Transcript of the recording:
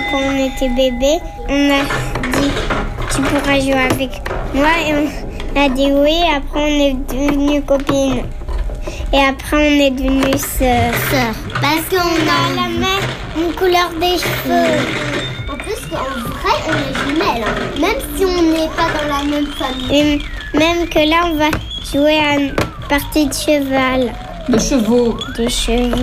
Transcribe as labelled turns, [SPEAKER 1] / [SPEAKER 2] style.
[SPEAKER 1] quand on était bébé, on a dit tu pourras jouer avec moi et on a dit oui. Après on est devenues copines et après on est devenues sœurs. Parce qu'on a la même couleur des cheveux.
[SPEAKER 2] En plus, en vrai, on est jumelles, hein. Même si on n'est pas dans la même famille.
[SPEAKER 1] Et même que là, on va jouer à une partie de cheval.
[SPEAKER 3] De chevaux.
[SPEAKER 1] De chevaux.